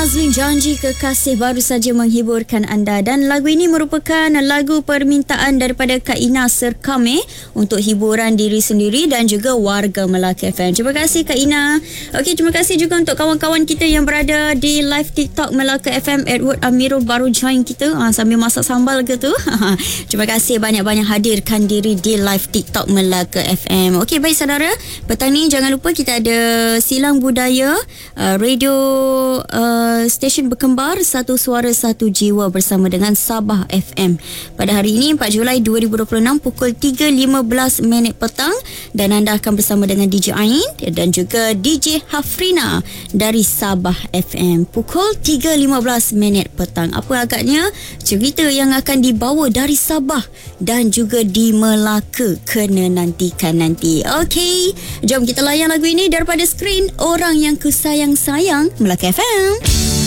Nazlin janji kekasih baru saja menghiburkan anda, dan lagu ini merupakan lagu permintaan daripada Kak Ina Serkame untuk hiburan diri sendiri dan juga warga Melaka FM. Terima kasih Kak Ina. Okey, terima kasih juga untuk kawan-kawan kita yang berada di live TikTok Melaka FM. Edward Amirul baru join kita sambil masak sambal ke tu. Terima kasih banyak-banyak hadirkan diri di live TikTok Melaka FM. Okey, baik saudara, petang ni jangan lupa kita ada Silang Budaya, radio stesen berkembar Satu Suara Satu Jiwa bersama dengan Sabah FM pada hari ini 4 Julai 2026 pukul 3.15 petang, dan anda akan bersama dengan DJ Ain dan juga DJ Hafrina dari Sabah FM pukul 3.15 petang. Apa agaknya cerita yang akan dibawa dari Sabah dan juga di Melaka, kena nantikan nanti. Okey, jom kita layan lagu ini daripada skrin Orang Yang Kusayang-Sayang Melaka FM.